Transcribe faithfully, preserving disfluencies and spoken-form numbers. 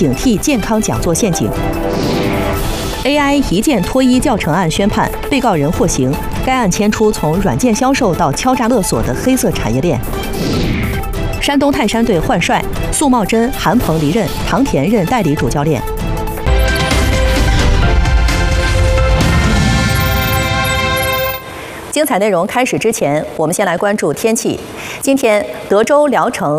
警惕健康讲座陷阱。A I 一键脱衣教程案宣判，被告人获刑。该案牵出从软件销售到敲诈勒索的黑色产业链。山东泰山队换帅，苏茂贞、韩鹏离任，唐田任代理主教练。精彩内容开始之前，我们先来关注天气。今天，德州、聊城